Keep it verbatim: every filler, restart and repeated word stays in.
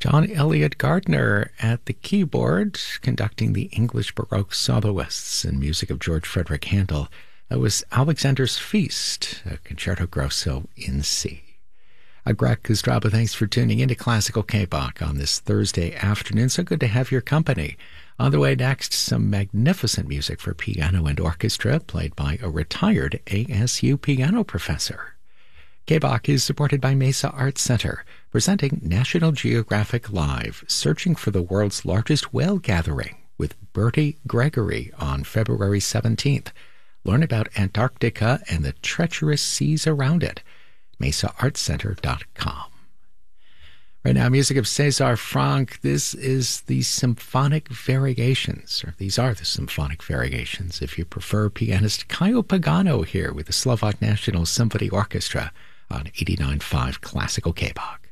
Don Elliott Gardner at the keyboard, conducting the English Baroque soloists and music of George Frederick Handel. That was Alexander's Feast, a concerto grosso in C. I'm Greg Kostraba. Thanks for tuning into Classical K-Bach on this Thursday afternoon. So good to have your company. On the way next, some magnificent music for piano and orchestra played by a retired A S U piano professor. K-Bach is supported by Mesa Arts Center, presenting National Geographic Live, Searching for the World's Largest Whale Gathering with Bertie Gregory on February seventeenth. Learn about Antarctica and the treacherous seas around it. mesa arts center dot com. Right now, music of Cesar Franck. This is the Symphonic Variations, or these are the Symphonic Variations, if you prefer. Pianist Caio Pagano here with the Slovak National Symphony Orchestra on eighty-nine point five Classical K-Bach.